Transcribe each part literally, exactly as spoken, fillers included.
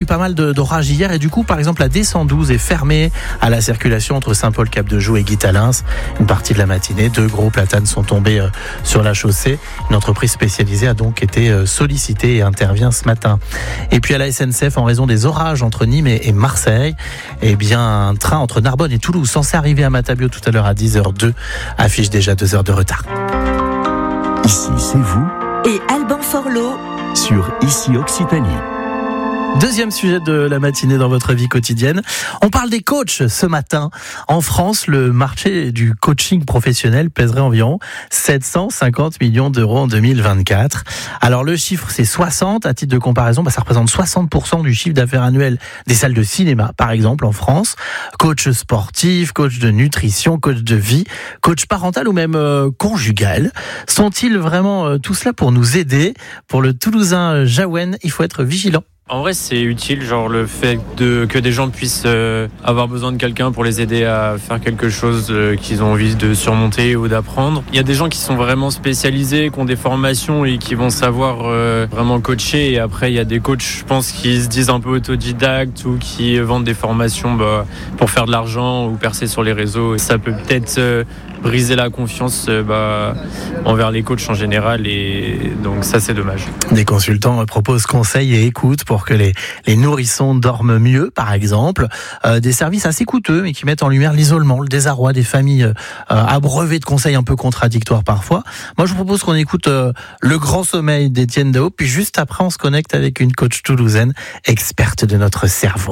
pas mal de, d'orages hier et du coup, par exemple, la D cent douze est fermée à la circulation entre Saint-Paul-Cap-de-Joux et Guy-Talens. Une partie de la matinée, deux gros platanes sont tombés euh, sur la chaussée. Une entreprise spécialisée a donc été euh, sollicitée et intervient ce matin. Et puis à la S N C F, en raison des orages entre Nîmes et, et Marseille, eh bien, un train entre Narbonne et Toulouse, censé arriver à Matabio tout à l'heure à dix heures deux, affiche déjà deux heures de retard. Ici, c'est vous. Et Alban Forlot Sur Ici Occitanie. Deuxième sujet de la matinée dans votre vie quotidienne. On parle des coachs ce matin. En France, le marché du coaching professionnel pèserait environ sept cent cinquante millions d'euros en deux mille vingt-quatre. Alors le chiffre, c'est soixante. À titre de comparaison, bah, ça représente soixante pour cent du chiffre d'affaires annuel des salles de cinéma, par exemple, en France. Coach sportif, coach de nutrition, coach de vie, coach parental ou même euh, conjugal. Sont-ils vraiment euh, tout cela pour nous aider? Pour le Toulousain Jaouen, il faut être vigilant. En vrai, c'est utile, genre le fait de, que des gens puissent euh, avoir besoin de quelqu'un pour les aider à faire quelque chose euh, qu'ils ont envie de surmonter ou d'apprendre. Il y a des gens qui sont vraiment spécialisés, qui ont des formations et qui vont savoir euh, vraiment coacher. Et après, il y a des coachs, je pense, qui se disent un peu autodidactes ou qui vendent des formations bah, pour faire de l'argent ou percer sur les réseaux. Et ça peut peut-être euh, briser la confiance euh, bah, envers les coachs en général. Et donc ça, c'est dommage. Des consultants proposent conseils et écoute pour que les, les nourrissons dorment mieux, par exemple. Euh, des services assez coûteux, mais qui mettent en lumière l'isolement, le désarroi des familles euh, abreuvées de conseils un peu contradictoires parfois. Moi, je vous propose qu'on écoute euh, Le Grand Sommeil d'Étienne Daho, puis juste après, on se connecte avec une coach toulousaine, experte de notre cerveau.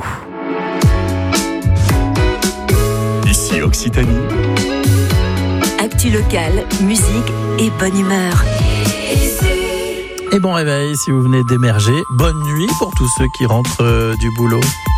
Ici Occitanie. Actu locale, musique et bonne humeur. Et bon réveil si vous venez d'émerger. Bonne nuit pour tous ceux qui rentrent euh, du boulot.